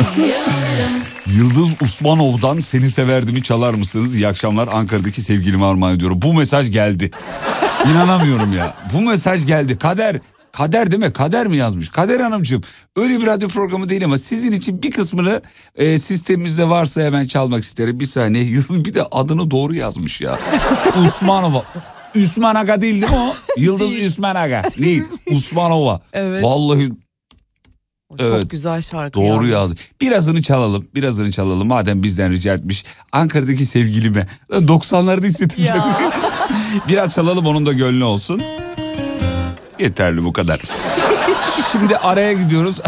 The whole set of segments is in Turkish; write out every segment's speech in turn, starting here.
Yıldız Usmanov'dan Seni Severdim'i çalar mısınız? İyi akşamlar, Ankara'daki sevgilime armağan ediyorum. Bu mesaj geldi. İnanamıyorum ya. Bu mesaj geldi. Kader değil mi? Kader mi yazmış? Kader Hanımcığım, öyle bir radyo programı değil ama sizin için bir kısmını sistemimizde varsa hemen çalmak isterim. Bir saniye. Yıldız bir de adını doğru yazmış ya. Usmanova. Üsman Aga değil mi o? Yıldız Üsman Aga. Değil. Usmanova. Evet. Vallahi çok güzel şarkı. Doğru yazdı. Birazını çalalım. Madem bizden rica etmiş. Ankara'daki sevgilime. 90'larda hissettim. Biraz çalalım, onun da gönlü olsun. Yeterli bu kadar. Şimdi araya gidiyoruz.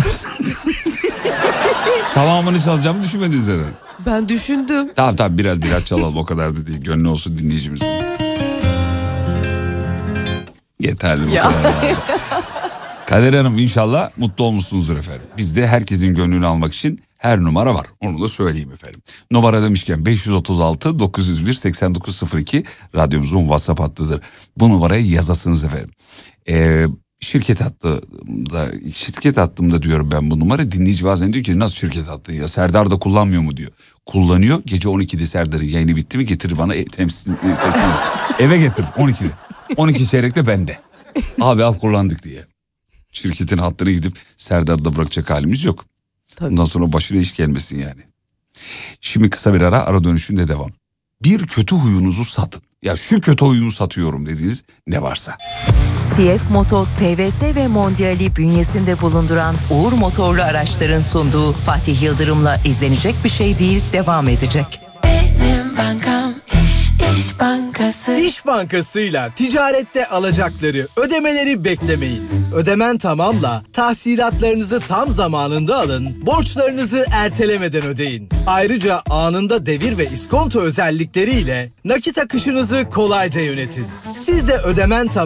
Tamamını çalacağımı düşünmediniz herhalde. Ben düşündüm. Tamam biraz çalalım, o kadar da değil. Gönlü olsun dinleyicimizin. Yeterli bu kadar. Yani. Kader Hanım, inşallah mutlu olmuşsunuzdur efendim. Bizde herkesin gönlünü almak için her numara var. Onu da söyleyeyim efendim. Numara demişken 536 901 8902 radyomuzun WhatsApp hattıdır. Bu numarayı yazasınız efendim. Şirket hattımda diyorum ben bu numara. Dinleyici bazen diyor ki nasıl şirket hattı ya, Serdar da kullanmıyor mu diyor. Kullanıyor. Gece 12'de Serdar'ın yayını bitti mi getirir bana teslim eve getir 12'de. 12 çeyrekte bende. Abi al kullandık diye. Şirketin hattına gidip Serdar'da bırakacak halimiz yok. Tabii. Bundan sonra başına iş gelmesin yani. Şimdi kısa bir ara dönüşünde devam. Bir kötü huyunuzu satın. Ya şu kötü huyumu satıyorum dediğiniz ne varsa. CF Moto, TVS ve Mondial'i bünyesinde bulunduran Uğur Motorlu Araçların sunduğu Fatih Yıldırım'la izlenecek bir şey değil devam edecek. Benim bankam İş Bankası. İş Bankası'yla ticarette alacakları, ödemeleri beklemeyin. Ödemen tamamla tahsilatlarınızı tam zamanında alın, borçlarınızı ertelemeden ödeyin. Ayrıca anında devir ve iskonto özellikleriyle nakit akışınızı kolayca yönetin. Siz de ödemen tamamla